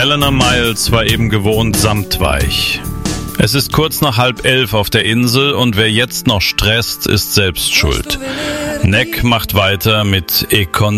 Eleanor Miles war eben gewohnt samtweich. Es ist kurz nach 10:30 auf der Insel und wer jetzt noch stresst, ist selbst schuld. Neck macht weiter mit